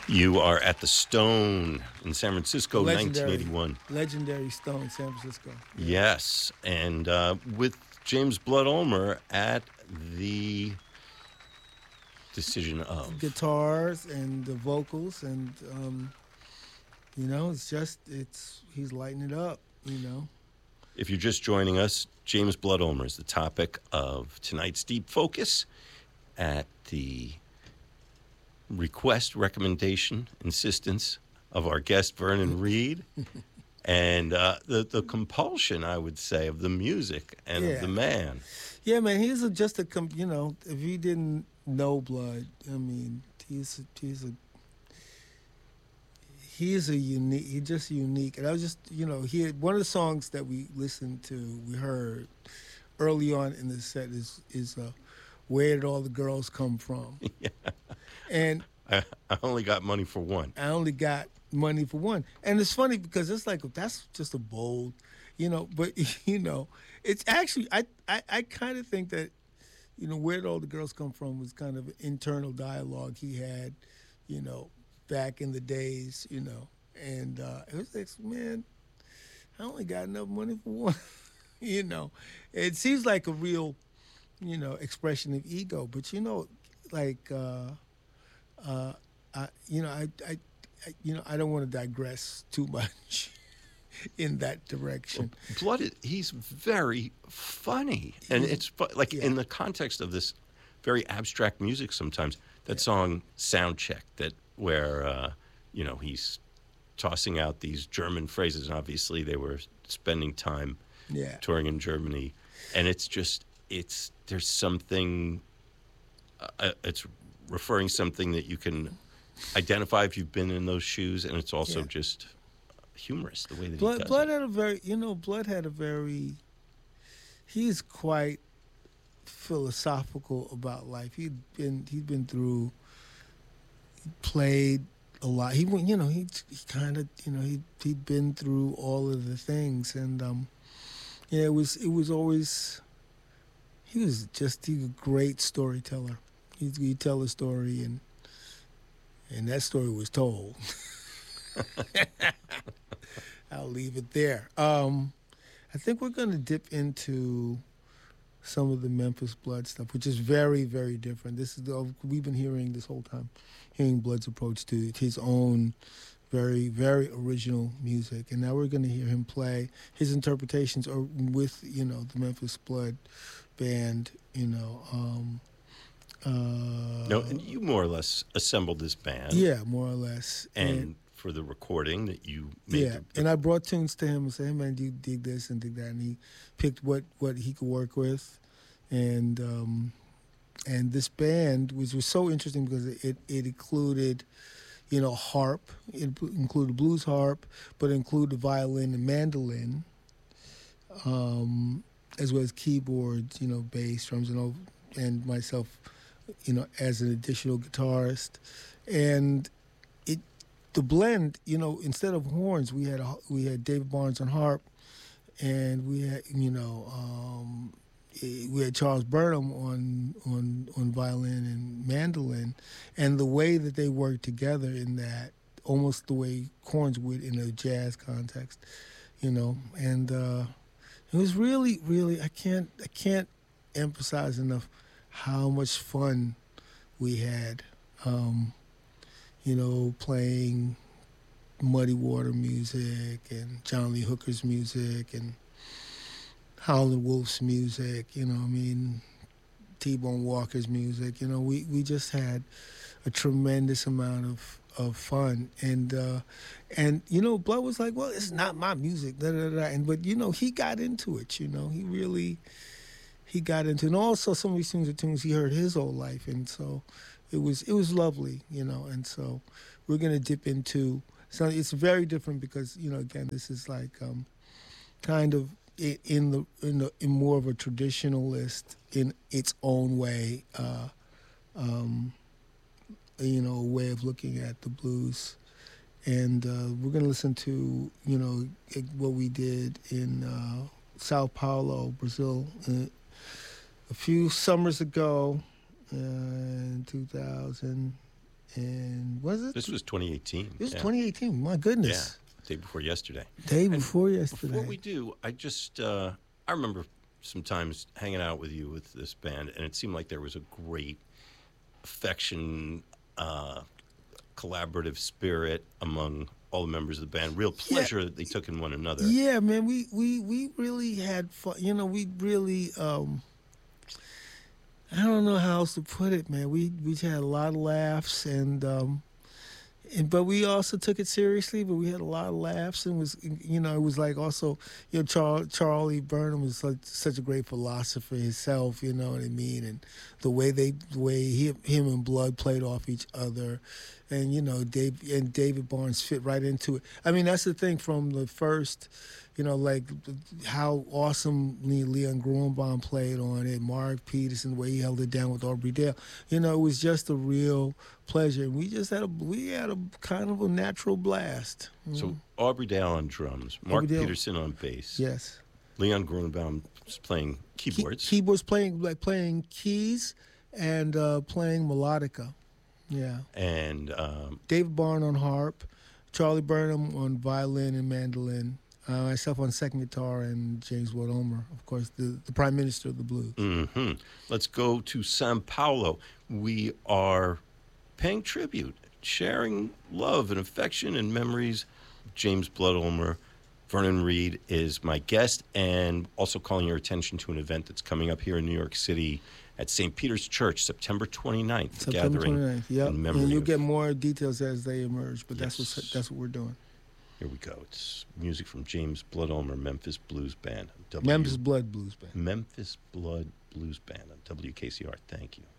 You are at the Stone in San Francisco, Legendary, 1981. legendary Stone, San Francisco. Yeah. Yes, and with James Blood Ulmer at the decision of. Guitars and the vocals, and he's lighting it up. If you're just joining us, James Blood Ulmer is the topic of tonight's Deep Focus at the request, recommendation, insistence of our guest, Vernon Reid, and the compulsion, I would say, of the music and of the man. Yeah, man, he's if you didn't know Blood, I mean, he's just unique. And I was just, he had one of the songs that we heard early on in the set is Where Did All the Girls Come From? Yeah. And I only got money for one. And it's funny because it's like, that's just a bold, but, it's actually, I kind of think that, Where Did All the Girls Come From was kind of an internal dialogue he had, back in the days, and it was like, man, I only got enough money for one, It seems like a real, expression of ego, but I don't want to digress too much in that direction. Well, Blood, he's very funny, and it's in the context of this very abstract music. Sometimes that song "Soundcheck" where he's tossing out these German phrases, and obviously they were spending time touring in Germany, and there's something. It's referring something that you can identify if you've been in those shoes, and it's also just humorous the way that he does Blood it. had a very, he's quite philosophical about life. He'd been through, he played a lot. He'd been through all of the things, and it was always, he was a great storyteller. He'd tell a story, and that story was told. I'll leave it there. I think we're going to dip into some of the Memphis Blood stuff, which is very, very different. We've been hearing this whole time, hearing Blood's approach to his own very, very original music, and now we're going to hear him play his interpretations with the Memphis Blood band. No, and you more or less assembled this band. Yeah, more or less. And for the recording that you made. Yeah, and I brought tunes to him and said, hey, man, do you dig this and dig that? And he picked what he could work with. And this band was so interesting because it included, harp. It included blues harp, but it included violin and mandolin, as well as keyboards, bass, drums, and myself, as an additional guitarist. And the blend, instead of horns, we had David Barnes on harp, and we had Charles Burnham on violin and mandolin, and the way that they worked together in that, almost the way horns would in a jazz context, and it was really, really, I can't emphasize enough how much fun we had, playing Muddy Water music and John Lee Hooker's music and Howlin' Wolf's music, T-Bone Walker's music. We just had a tremendous amount of fun. And Blood was like, well, it's not my music, but he got into it, he got into it. And also some of these tunes are tunes he heard his whole life, and so it was lovely, and so we're gonna dip into, so it's very different because, again, this is like kind of in more of a traditionalist in its own way, a way of looking at the blues. And we're going to listen to, what we did in Sao Paulo, Brazil, a few summers ago, in 2000, And was it? This was 2018. It was yeah. 2018. My Yeah, goodness. day before yesterday. Day before yesterday. Before we do, I remember sometimes hanging out with you with this band, and it seemed like there was a great affection, collaborative spirit among all the members of the band. Real pleasure that they took in one another. Yeah, man, we really had fun. You know, we really I don't know how else to put it, man. We had a lot of laughs and but we also took it seriously. But we had a lot of laughs and it was like also Charlie Burnham was such a great philosopher himself. You know what I mean? And the way him and Blood played off each other, and David Barnes fit right into it. I mean, that's the thing from the first. Like how awesomely Leon Gruenbaum played on it, Mark Peterson, the way he held it down with Aubrey Dale. It was just a real pleasure. And we had a kind of a natural blast. So Aubrey Dale on drums, Mark Peterson on bass. Yes. Leon Gruenbaum was playing keyboards. Keyboards playing keys and playing melodica. Yeah. And David Barnes on harp, Charlie Burnham on violin and mandolin. Myself on second guitar, and James Wood Omer, of course, the Prime Minister of the Blues. Mm-hmm. Let's go to Sao Paulo. We are paying tribute, sharing love and affection and memories. James Blood Ulmer. Vernon Reid is my guest, and also calling your attention to an event that's coming up here in New York City at St. Peter's Church, September 29th. September 29th, yep. And you'll get more details as they emerge, but Yes. that's what we're doing. Here we go. It's music from James Blood Ulmer, Memphis Blues Band. Memphis Blood Blues Band. Memphis Blood Blues Band on WKCR. Thank you.